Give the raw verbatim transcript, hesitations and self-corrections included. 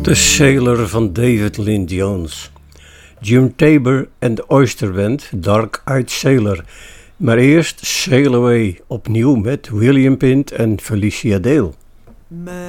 The Sailor van David Lynn Jones. Jim Tabor en de Oyster Band, Dark Eyed Sailor. Maar eerst Sail Away, opnieuw met William Pint en Felicia Dale.